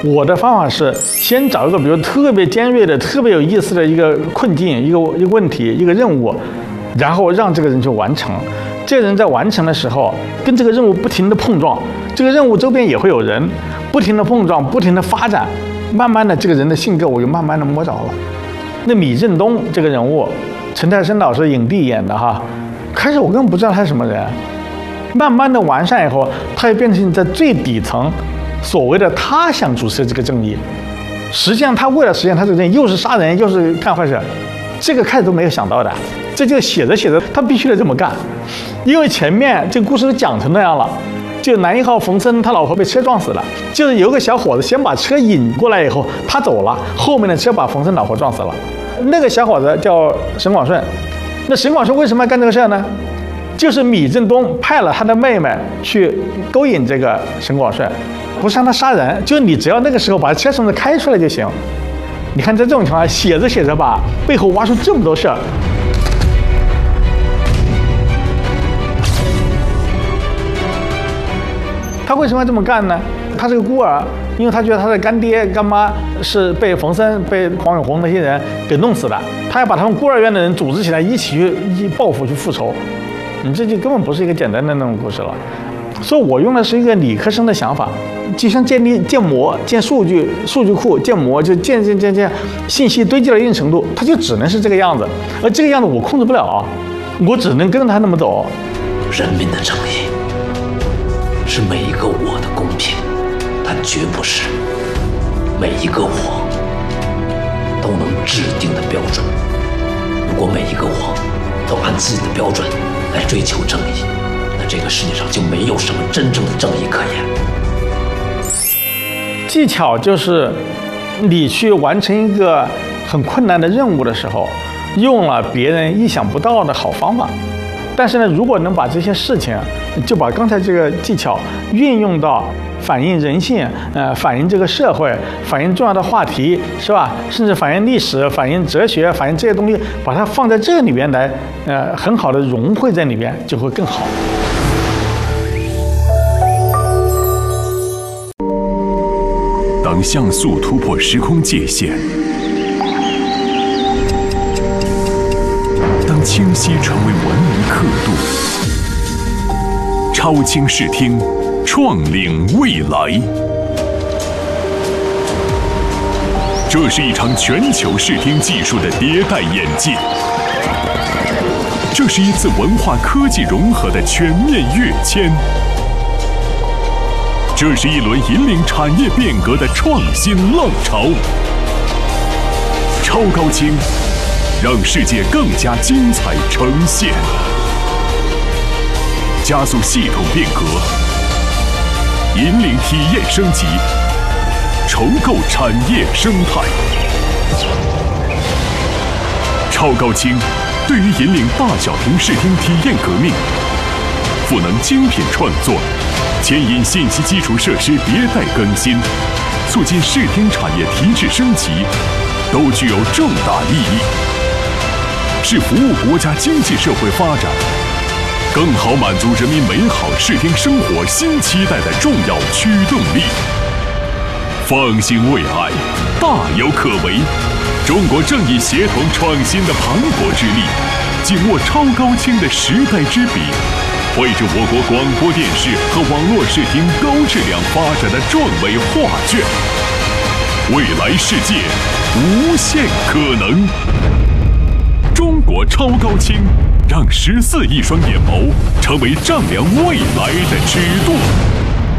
我的方法是先找一个比如特别尖锐的、特别有意思的一个困境、一个问题、一个任务，然后让这个人去完成。这个人在完成的时候，跟这个任务不停的碰撞，这个任务周边也会有人不停的碰撞、不停的发展，慢慢的这个人的性格我就慢慢的摸着了。那米振东这个人物，陈泰生老师影帝演的哈，开始我根本不知道他是什么人，慢慢的完善以后，他也变成在最底层所谓的他想主持这个正义，实际上他为了实现他这个正义，又是杀人又是干坏事，这个开始都没有想到的，这就写着写着他必须得这么干，因为前面这个故事都讲成那样了。就男一号冯森他老婆被车撞死了，就是有个小伙子先把车引过来以后他走了，后面的车把冯森老婆撞死了。那个小伙子叫沈广顺，那沈广顺为什么要干这个事呢？就是米振东派了他的妹妹去勾引这个沈广顺，不是让他杀人，就是你只要那个时候把车从这开出来就行。你看在这种情况下写着写着吧，背后挖出这么多事儿。他为什么要这么干呢？他是个孤儿，因为他觉得他的干爹干妈是被冯森、被黄永红那些人给弄死的，他要把他们孤儿院的人组织起来，一起去报复、去复仇。你这就根本不是一个简单的那种故事了。所以我用的是一个理科生的想法，就像建模、建数据库、建模，就建，信息堆积到一定程度，它就只能是这个样子，而这个样子我控制不了，我只能跟着他那么走。 人民的正义是每一个我的公平，但绝不是每一个我都能制定的标准。如果每一个我都按自己的标准来追求正义，那这个世界上就没有什么真正的正义可言。 技巧就是你去完成一个很困难的任务的时候，用了别人意想不到的好方法。但是呢，如果能把这些事情，就把刚才这个技巧运用到反映人性，反映这个社会，反映重要的话题，是吧？甚至反映历史、反映哲学、反映这些东西，把它放在这里面来，很好的融汇在里面，就会更好。 当像素突破时空界限，当清晰成为文明刻度，超清视听，创领未来。这是一场全球视听技术的迭代演进，这是一次文化科技融合的全面跃迁，这是一轮引领产业变革的创新浪潮。超高清，让世界更加精彩呈现，加速系统变革，引领体验升级，重构产业生态。超高清对于引领大小屏视听体验革命，赋能精品创作，牵引信息基础设施迭代更新，促进视听产业提质升级，都具有重大意义，是服务国家经济社会发展，更好满足人民美好视听生活新期待的重要驱动力。放心未来，大有可为。中国正以协同创新的磅礴之力，紧握超高清的时代之笔，绘制我国广播电视和网络视听高质量发展的壮伟画卷。未来世界无限可能。中国超高清，让14亿双眼眸成为丈量未来的尺度。